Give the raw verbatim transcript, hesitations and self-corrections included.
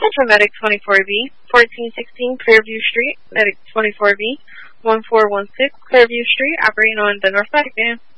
for Medic twenty-four B, fourteen sixteen Clearview Street, Medic twenty-four B, one four one six Clearview Street, operating on the north side again.